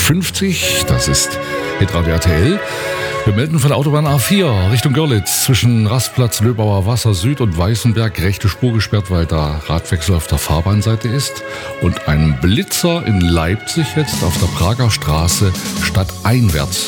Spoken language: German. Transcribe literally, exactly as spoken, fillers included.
fünfzig. Das ist Hitradio R T L. Wir melden von der Autobahn A vier Richtung Görlitz zwischen Rastplatz, Löbauer Wasser Süd und Weißenberg. Rechte Spur gesperrt, weil da Radwechsel auf der Fahrbahnseite ist. Und ein Blitzer in Leipzig jetzt auf der Prager Straße stadteinwärts.